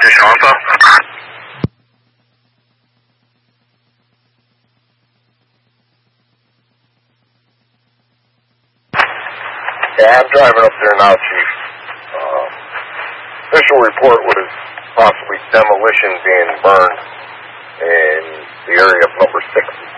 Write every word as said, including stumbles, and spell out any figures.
additional info? Yeah, I'm driving up there now, Chief. Uh, official report was possibly demolition being burned in the area of number six.